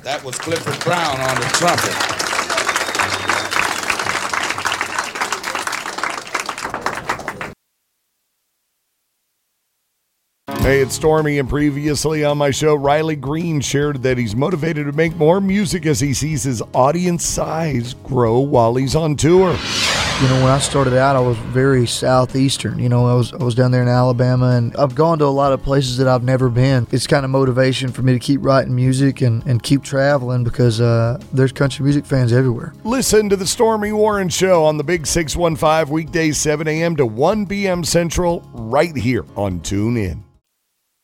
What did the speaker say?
That was Clifford Brown on the trumpet. Hey, it's Stormy, and previously on my show, Riley Green shared that he's motivated to make more music as he sees his audience size grow while he's on tour. You know, when I started out, I was very southeastern. You know, I was down there in Alabama, and I've gone to a lot of places that I've never been. It's kind of motivation for me to keep writing music and keep traveling because there's country music fans everywhere. Listen to the Stormy Warren Show on the Big 615 weekdays 7 a.m. to 1 p.m. Central right here on TuneIn.